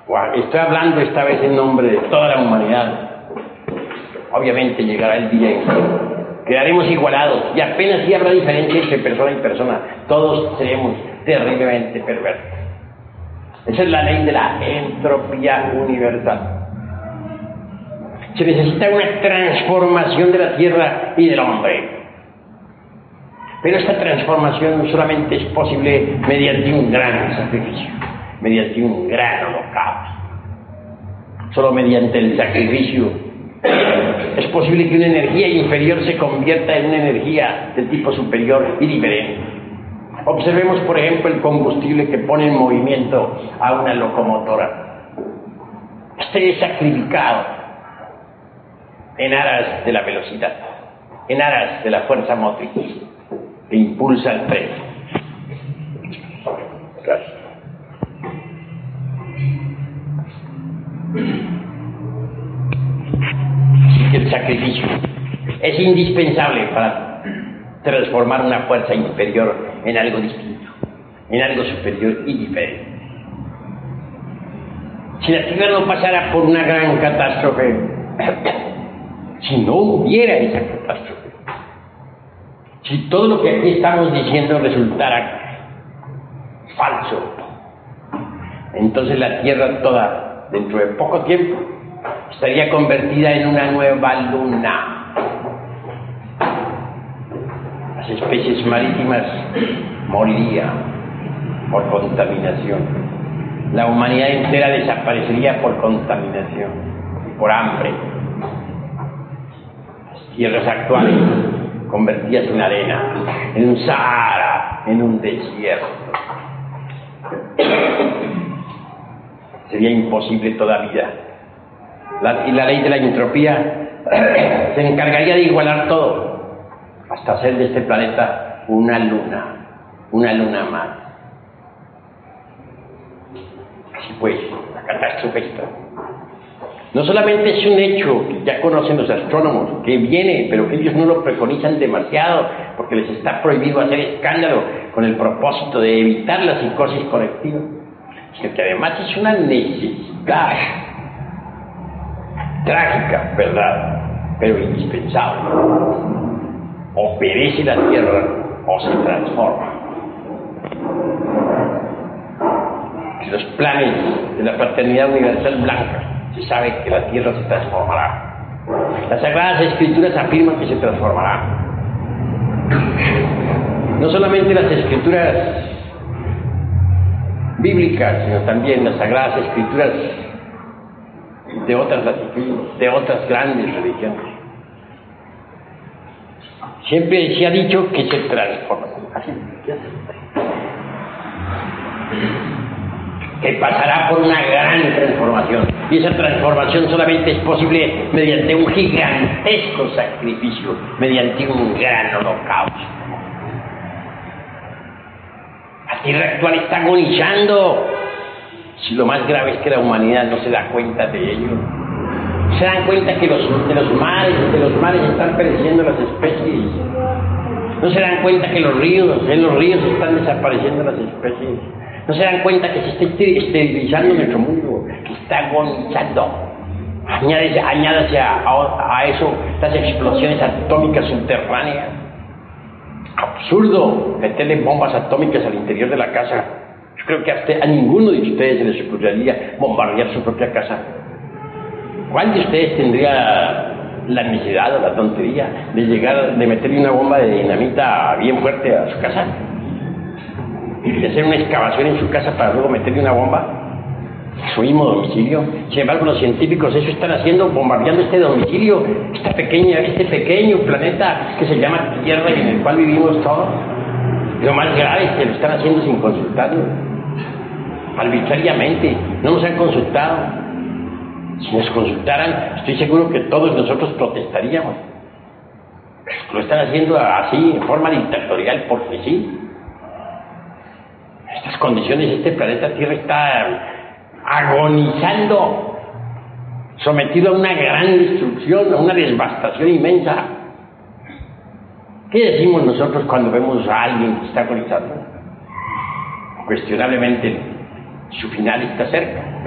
Estoy hablando esta vez en nombre de toda la humanidad. Obviamente llegará el día en que quedaremos igualados y apenas si habrá diferencia entre persona y persona. Todos seremos terriblemente perversos. Esa es la ley de la entropía universal. Se necesita una transformación de la tierra y del hombre. Pero esta transformación solamente es posible mediante un gran sacrificio, mediante un gran holocausto. Solo mediante el sacrificio es posible que una energía inferior se convierta en una energía de tipo superior y diferente. Observemos, por ejemplo, el combustible que pone en movimiento a una locomotora. Este es sacrificado en aras de la velocidad, en aras de la fuerza motriz que impulsa el tren. Gracias. Así que el sacrificio es indispensable para transformar una fuerza inferior en algo distinto, en algo superior y diferente. Si la Tierra no pasara por una gran catástrofe, si no hubiera esa catástrofe, si todo lo que aquí estamos diciendo resultara falso, entonces la Tierra toda, dentro de poco tiempo, estaría convertida en una nueva luna. Las especies marítimas morirían por contaminación. La humanidad entera desaparecería por contaminación y por hambre. Las tierras actuales convertidas en arena, en un Sahara, en un desierto. Sería imposible toda vida. Y la ley de la entropía se encargaría de igualar todo, hasta hacer de este planeta una luna más. Así pues, la catástrofe está. No solamente es un hecho que ya conocen los astrónomos, que viene, pero que ellos no lo preconizan demasiado, porque les está prohibido hacer escándalo con el propósito de evitar la psicosis colectiva, sino que además es una necesidad trágica, ¿verdad?, pero indispensable. O perece la Tierra o se transforma. Los planes de la fraternidad universal blanca, se sabe que la Tierra se transformará. Las Sagradas Escrituras afirman que se transformará. No solamente las Escrituras bíblicas, sino también las Sagradas Escrituras de otras latitudes, de otras grandes religiones. Siempre se ha dicho que se transforma. Así, que pasará por una gran transformación, y esa transformación solamente es posible mediante un gigantesco sacrificio, mediante un gran holocausto. La Tierra actual está agonizando. Si lo más grave es que la humanidad no se da cuenta de ello, se dan cuenta que de los mares están pereciendo las especies, no se dan cuenta que en los ríos están desapareciendo las especies. No se dan cuenta que se está esterilizando nuestro mundo, que está agonizando. Añádase a eso las explosiones atómicas subterráneas. Absurdo meterle bombas atómicas al interior de la casa. Yo creo que a ninguno de ustedes se les ocurriría bombardear su propia casa. ¿Cuál de ustedes tendría la necesidad o la tontería de meterle una bomba de dinamita bien fuerte a su casa? De hacer una excavación en su casa para luego meterle una bomba a su mismo domicilio. Sin embargo, los científicos eso están haciendo, bombardeando este domicilio, este pequeño planeta que se llama Tierra y en el cual vivimos todos. Lo más grave es que lo están haciendo sin consultarnos, arbitrariamente. No nos han consultado. Si nos consultaran, estoy seguro que todos nosotros protestaríamos. Lo están haciendo así, en forma dictatorial, porque sí. En estas condiciones, este planeta Tierra está agonizando, sometido a una gran destrucción, a una devastación inmensa. ¿Qué decimos nosotros cuando vemos a alguien que está agonizando? Cuestionablemente, su final está cerca.